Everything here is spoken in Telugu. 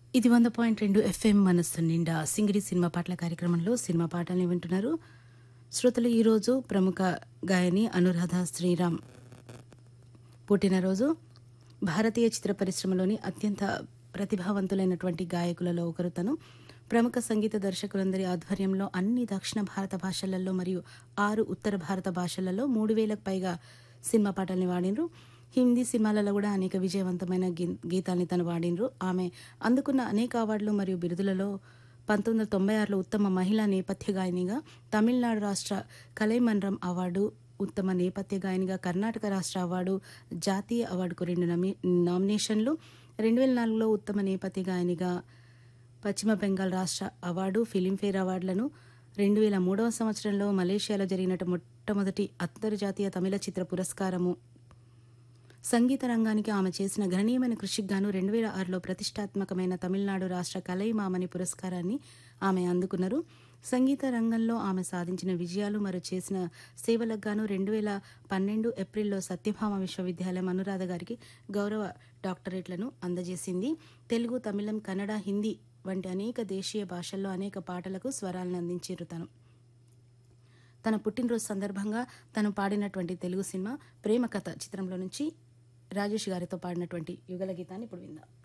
ఇది 100.2 ఎఫ్ఎం మనస్సు నిండా సింగిడి సినిమా పాటల కార్యక్రమంలో సినిమా పాటల్ని వింటున్నారు. శ్రోతలు ఈరోజు ప్రముఖ గాయని అనురాధ శ్రీరామ్ పుట్టినరోజు. భారతీయ చిత్ర పరిశ్రమలోని అత్యంత ప్రతిభావంతులైనటువంటి గాయకులలో ఒకరు తను. ప్రముఖ సంగీత దర్శకులందరి ఆధ్వర్యంలో అన్ని దక్షిణ భారత భాషలలో మరియు 6 ఉత్తర భారత భాషలలో 3000కు పైగా సినిమా పాటల్ని వాడినరు. హిందీ సినిమాలలో కూడా అనేక విజయవంతమైన గీతాల్ని తను వాడినరు. ఆమె అందుకున్న అనేక అవార్డులు మరియు బిరుదులలో 1996లో ఉత్తమ మహిళా నేపథ్య గాయనిగా, తమిళనాడు రాష్ట్ర కలైమన్రం అవార్డు, ఉత్తమ నేపథ్య గాయనిగా కర్ణాటక రాష్ట్ర అవార్డు, జాతీయ అవార్డుకు 2 నామినేషన్లు, 2004లో ఉత్తమ నేపథ్య గాయనిగా పశ్చిమ బెంగాల్ రాష్ట్ర అవార్డు, ఫిలింఫేర్ అవార్డులను, 2003 సంవత్సరంలో మలేషియాలో జరిగిన మొట్టమొదటి అంతర్జాతీయ తమిళ చిత్ర పురస్కారము. సంగీత రంగానికి ఆమె చేసిన గణనీయమైన కృషికి గాను 2006లో ప్రతిష్టాత్మకమైన తమిళనాడు రాష్ట్ర కలైమామణి పురస్కారాన్ని ఆమె అందుకున్నారు. సంగీత రంగంలో ఆమె సాధించిన విజయాలు మరియు చేసిన సేవలకు గాను 2012 ఏప్రిల్లో సత్యభామ విశ్వవిద్యాలయం అనురాధ గారికి గౌరవ డాక్టరేట్లను అందజేసింది. తెలుగు, తమిళం, కన్నడ, హిందీ వంటి అనేక దేశీయ భాషల్లో అనేక పాటలకు స్వరాలను అందించారు తను. తన పుట్టినరోజు సందర్భంగా తను పాడినటువంటి తెలుగు సినిమా ప్రేమ కథ చిత్రంలో నుంచి రాజేష్ గారితో పాడినటువంటి యుగల గీతాన్ని ఇప్పుడు విందాం.